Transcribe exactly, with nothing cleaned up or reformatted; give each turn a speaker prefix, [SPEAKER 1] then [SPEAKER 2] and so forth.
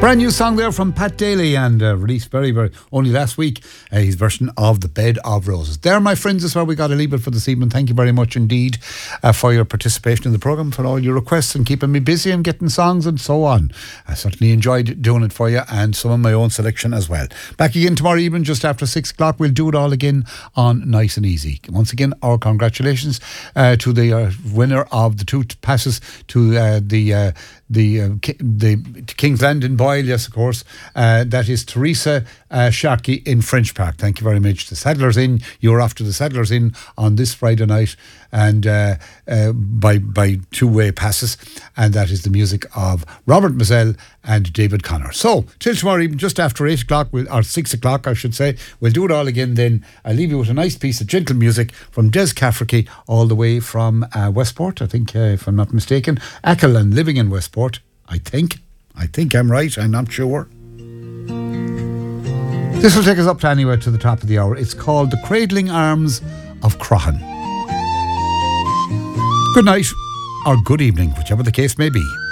[SPEAKER 1] Brand new song there from Pat Daly, and uh, released very, very only last week. Uh, his version of The Bed of Roses. There, my friends, is where we got to leave it for this evening. Thank you very much indeed uh, for your participation in the programme, for all your requests and keeping me busy and getting songs and so on. I certainly enjoyed doing it for you, and some of my own selection as well. Back again tomorrow evening just after six o'clock. We'll do it all again on Nice and Easy. Once again, our congratulations uh, to the uh, winner of the two passes to uh, the uh, the uh, Ki- the King's Landing Boyle, yes, of course. Uh, that is Teresa uh, Sharkey in French Park. Thank you very much. The Saddlers Inn. You're off to the Saddlers Inn on this Friday night, and uh, uh, by by two-way passes, and that is the music of Robert Mazzell and David Connor. So till tomorrow evening, just after eight o'clock, we'll, or six o'clock, I should say, we'll do it all again. Then I'll leave you with a nice piece of gentle music from Des Cafferty, all the way from uh, Westport, I think, uh, if I'm not mistaken. Ackle living in Westport, I think. I think I'm right. I'm not sure. This will take us up to anywhere to the top of the hour. It's called The Cradling Arms of Croghan. Good night, or good evening, whichever the case may be.